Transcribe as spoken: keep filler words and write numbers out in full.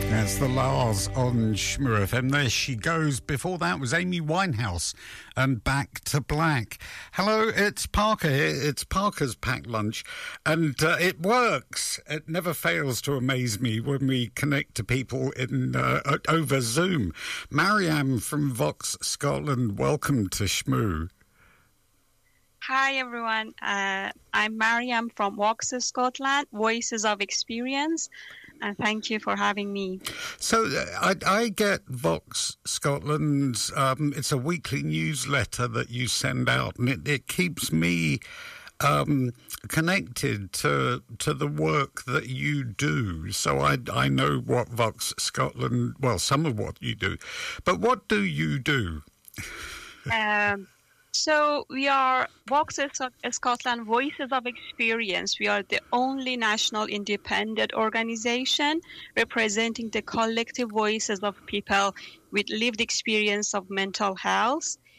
That's the Lars on Shmoo F M. There she goes. Before that was Amy Winehouse and Back to Black. Hello, it's Parker here. It's Parker's Packed Lunch. And uh, it works. It never fails to amaze me when we connect to people in uh, over Zoom. Mariam from Vox Scotland, welcome to Shmoo. Hi everyone, uh, I'm Mariam from Vox Scotland, Voices of Experience, and thank you for having me. So uh, I, I get Vox Scotland, um, it's a weekly newsletter that you send out, and it, it keeps me um, connected to to the work that you do. So I, I know what Vox Scotland, well, some of what you do, but what do you do? Um. So we are Vox Scotland Voices of Experience. We are the only national independent organization representing the collective voices of people with lived experience of mental health.